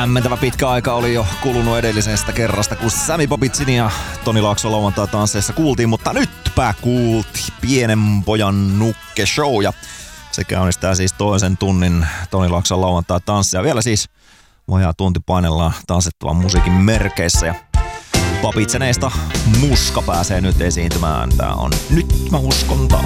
Hämmentävä pitkä aika oli jo kulunut edellisestä kerrasta, kun Sami Popitsin ja Toni Laakso lauantai-tansseissa kuultiin, mutta nytpä kuultiin Pienen pojan nukke show ja se käynnistää siis toisen tunnin Toni Laakson lauantai-tanssia. Vielä siis vajaa tunti painellaan tanssittavan musiikin merkeissä ja Popitseneista Muska pääsee nyt esiintymään. Tää on Nyt mä uskon taas.